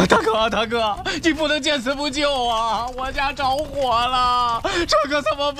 大哥，你不能见死不救啊！我家着火了，这可怎么办？